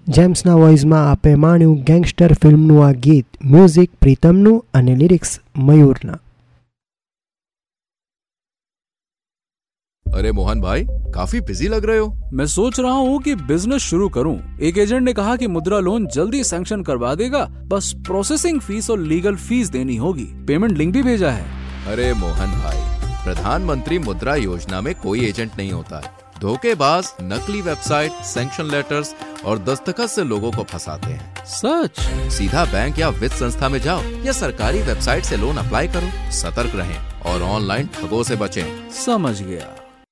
જેમ્સના વોઇસમાં આપે માણ્યું ગેંગસ્ટર ફિલ્મનું આ ગીત. મ્યુઝિક પ્રીતમનું અને લિરિક્સ મયુરના. अरे मोहन भाई, काफी बिजी लग रहे हो. मैं सोच रहा हूँ कि बिजनेस शुरू करूँ. एक एजेंट ने कहा कि मुद्रा लोन जल्दी सैंक्शन करवा देगा, बस प्रोसेसिंग फीस और लीगल फीस देनी होगी. पेमेंट लिंक भी भेजा है. अरे मोहन भाई, प्रधानमंत्री मुद्रा योजना में कोई एजेंट नहीं होता है. धोखेबाज नकली वेबसाइट, सैंक्शन लेटर्स और दस्तखत से लोगों को फंसाते हैं. सच? सीधा बैंक या वित्त संस्था में जाओ या सरकारी वेबसाइट से लोन अप्लाई करो. सतर्क रहें और ऑनलाइन ठगों से बचें. समझ गया.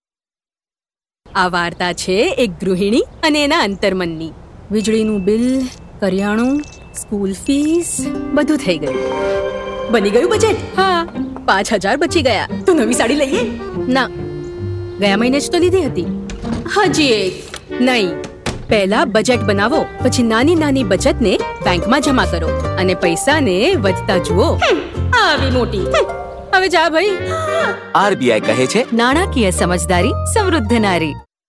આ વાર્તા છે એક ગૃહિણી અને એના અંતર્મનની. વીજળીનું બિલ, કરિયાણું, સ્કૂલ ફીસ બધું થઈ ગયું. બની ગયું બજેટ? હા, 5,000 બચી ગયા. તો નવી સાડી લઈએ? ના, ગયા મહિને જ તો લીધી હતી. હજી એક નહીં. પહેલા બજેટ બનાવો, પછી નાની નાની બચતને બેંકમાં જમા કરો અને પૈસાને વધતા જુઓ. આવી મોટી. હવે જા ભાઈ. આરબીઆઈ કહે છે, નાણાકીય સમજદારી સમૃદ્ધ નારી.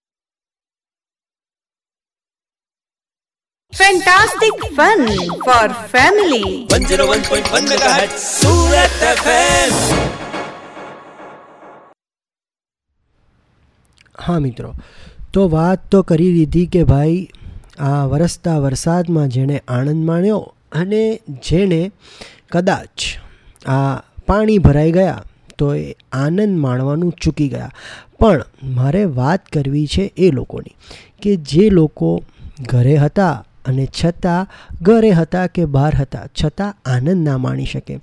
Fantastic fun for family. 101.1 megahertz Surat FM. હા મિત્રો, તો વાત તો કરી દીધી કે ભાઈ આ વરસતા વરસાદમાં જેણે આનંદ માણ્યો અને જેણે કદાચ આ પાણી ભરાઈ ગયા તો એ આનંદ માણવાનું ચૂકી ગયા. પણ મારે વાત કરવી છે એ લોકોની કે જે લોકો ઘરે હતા અને છતાં ઘરે હતા કે બહાર હતા છતાં આનંદ ના માણી શકે.